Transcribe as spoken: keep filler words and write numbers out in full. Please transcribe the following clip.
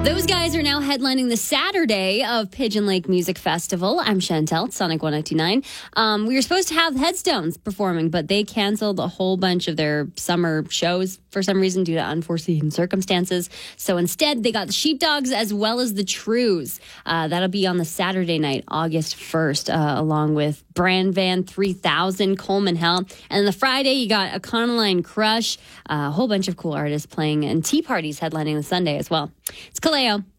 Those guys are now headlining the Saturday of Pigeon Lake Music Festival. I'm Chantel, Sonic one oh two nine. Um, we were supposed to have Headstones performing, but they canceled a whole bunch of their summer shows for some reason due to unforeseen circumstances. So instead, they got the Sheepdogs as well as the Trues. Uh, that'll be on the Saturday night, August first, uh, along with Brand Van three thousand, Coleman Hell. And then the Friday, you got Econoline Crush, uh, a whole bunch of cool artists playing, and Tea Parties headlining the Sunday as well. It's Kaleo.